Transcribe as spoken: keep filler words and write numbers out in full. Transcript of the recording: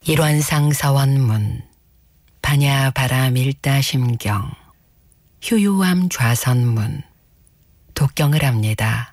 일원상 서원문 반야 바람 일다 심경 휴유함 좌선문 독경을 합니다.